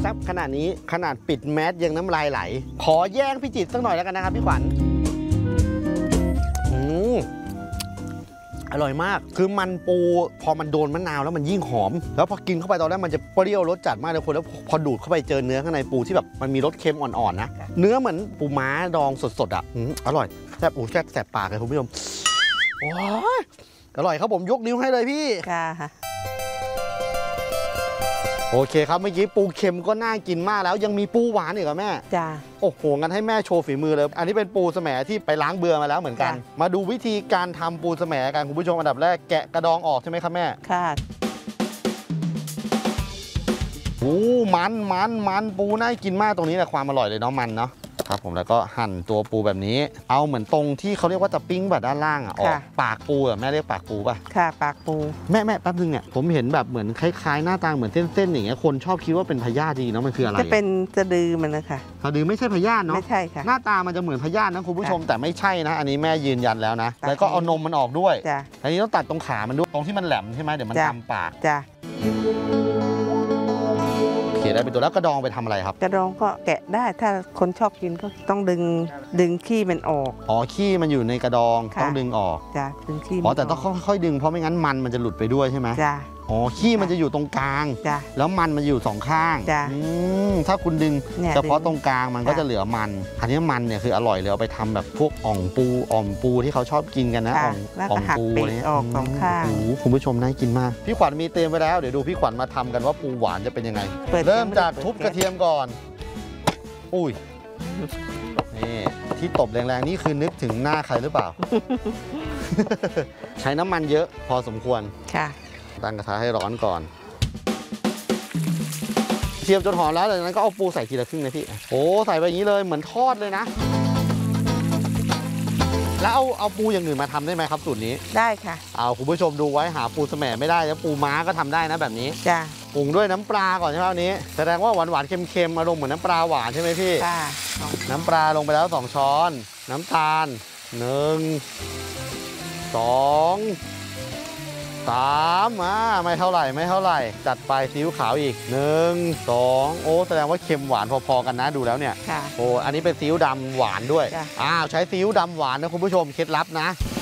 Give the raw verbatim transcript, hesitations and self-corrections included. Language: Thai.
ซ่บขนาดนี้ขนาดปิดแมสยังน้ำลายไหลขอแย่งพี่จิตสักหน่อยแล้วกันนะครับพี่ขวัญอืมอร่อยมากคือมันปูพอมันโดนมะนาวแล้วมันยิ่งหอมแล้วพอกินเข้าไปตอนแรกมันจะเปรี้ยวรสจัดมากเลยคนแล้วพอดูดเข้าไปเจอเนื้อข้างในปูที่แบบมันมีรสเค็มอ่อนๆนะเนื้อเหมือนปูม้าดองสดๆอ่ะอร่อยแซ่บอูแซ่บแสบปากเลยคุณผู้ชมโอ้ยอร่อยครับผมยกนิ้วให้เลยพี่ค่ะโอเคครับเมื่อกี้ปูเค็มก็น่ากินมากแล้วยังมีปูหวานอีกเหรอแม่จ้าโอ้โหงั้นให้แม่โชว์ฝีมือเลยอันนี้เป็นปูแสมที่ไปล้างเบื่อมาแล้วเหมือนกันมาดูวิธีการทำปูแสมกันคุณผู้ชมอันดับแรกแกะกระดองออกใช่ไหมครับแม่ค่ะโอ้มันมันมันปูน่ากินมากตรงนี้แหละความอร่อยเลยเนาะมันเนาะครับผมแล้วก็หั่นตัวปูแบบนี้เอาเหมือนตรงที่เขาเรียกว่าจะปิ้งแบบด้านล่างอ่ะออกปากปูอ่ะแม่เรียกปากปูป่ะค่ะปากปูแม่แม่แป๊บนึงเนี่ยผมเห็นแบบเหมือนคล้ายๆหน้าตาเหมือนเส้นๆอย่างเงี้ยคนชอบคิดว่าเป็นพยาธิจริงๆเนาะมันคืออะไรจะเป็นสะดือมันนะคะสะดือไม่ใช่พยาธิเนาะไม่ใช่ค่ะหน้าตามันจะเหมือนพยาธินะคุณผู้ชมแต่ไม่ใช่นะอันนี้แม่ยืนยันแล้วนะแล้วก็เอานมมันออกด้วยจ้ะอันนี้ต้องตัดตรงขามันด้วยตรงที่มันแหลมใช่ไหมเดี๋ยวมันทำปากจ้ะโอเคได้เป็นตัวแล้วกระดองไปทำอะไรครับกระดองก็แกะได้ถ้าคนชอบกินก็ต้องดึงดึงขี้มันออกอ๋อขี้มันอยู่ในกระดองต้องดึงออกจ้ะดึงขี้อ๋อแต่ต้องค่อยๆดึงเพราะไม่งั้นมันมันจะหลุดไปด้วยใช่ไหมจ้ะอ๋อขี้มันจะอยู่ตรงกลางจ้ะแล้วมันมันอยู่สองข้างจ้ะถ้าคุณดึงเฉพาะตรงกลางมันก็จะเหลือมันอันนี้มันเนี่ยคืออร่อยเลยเอาไปทำแบบพวกอ่องปูอ่อมปูที่เขาชอบกินกันนะอ่องอ่องปูนี่ออกสองข้างโอ้โหคุณผู้ชมน่ากินมากพี่ขวัญมีเตรียมไว้แล้วเดี๋ยวดูพี่ขวัญมาทำกันว่าปูหวานจะเป็นยังไงเริ่มจากทุบกระเทียมก่อนอุ้ยนี่ที่ตบแรงๆนี่คือนึกถึงหน้าใครหรือเปล่า ใช้น้ำมันเยอะพอสมควรค่ะตั้งกระทะให้ร้อนก่อนเทียมจนหอมแล้วจากนั้นก็เอาปูใส่ทีละครึ่งนะพี่โอ้ใส่ไปอย่างนี้เลยเหมือนทอดเลยนะแล้วเอาเอาปูอย่างอื่นมาทำได้ไหมครับสูตรนี้ได้ค่ะเอาคุณผู้ชมดูไว้หาปูแสมไม่ได้แล้วปูม้าก็ทำได้นะแบบนี้จ้ะปรุงด้วยน้ำปลาก่อนใช่ไหมวันนี้แสดงว่าหวานหวานเค็มๆอารมณ์เหมือนน้ำปลาหวานใช่ไหมพี่ค่ะน้ำปลาลงไปแล้วสองช้อนน้ำตาลหนึ่งสองสามอ่าไม่เท่าไหร่ไม่เท่าไหร่จัดไปซีอิ๊วขาวอีกหนึ่งสองโอ้แสดงว่าเค็มหวานพอๆกันนะดูแล้วเนี่ยโอ้อันนี้เป็นซีอิ๊วดำหวานด้วยอ้าวใช้ซีอิ๊วดำหวานนะคุณผู้ชมเคล็ดลับนะ